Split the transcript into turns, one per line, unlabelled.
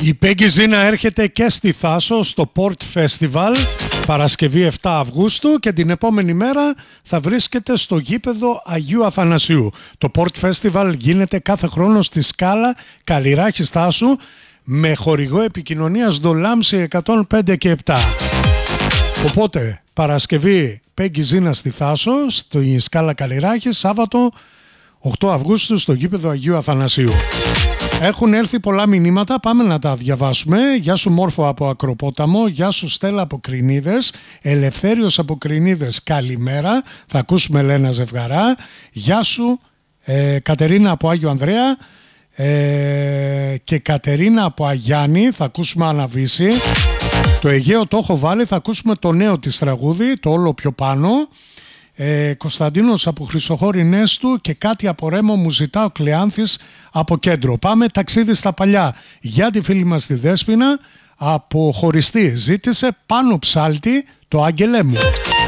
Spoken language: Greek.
Η Πέγκη Ζήνα έρχεται και στη Θάσο στο Port Festival Παρασκευή 7 Αυγούστου και την επόμενη μέρα θα βρίσκεται στο γήπεδο Αγίου Αθανασίου. Το Port Festival γίνεται κάθε χρόνο στη Σκάλα Καλλιράχης Θάσου με χορηγό επικοινωνίας Ντολάμψη 105 και 7. Οπότε Παρασκευή Πέγκη Ζήνα στη Θάσο, στη Σκάλα Καλλιράχης, Σάββατο 8 Αυγούστου στο γήπεδο Αγίου Αθανασίου. Έχουν έρθει πολλά μηνύματα, πάμε να τα διαβάσουμε. Γεια σου Μόρφο από Ακροπόταμο, γεια σου Στέλλα από Κρινίδες, Ελευθέριος από Κρινίδες, καλημέρα, θα ακούσουμε Ελένα Ζευγαρά. Γεια σου Κατερίνα από Άγιο Ανδρέα και Κατερίνα από Αγιάννη, θα ακούσουμε Αναβίση. Το Αιγαίο το έχω βάλει, θα ακούσουμε το νέο της τραγούδι, το όλο πιο πάνω. Κωνσταντίνος από Χρυσοχώρη Νέστου και κάτι από Ρέμο μου ζητά ο Κλεάνθης από Κέντρο. Πάμε ταξίδι στα παλιά για τη φίλη μας τη Δέσποινα από Χωριστή. Ζήτησε Πάνω Ψάλτη το Άγγελέ μου.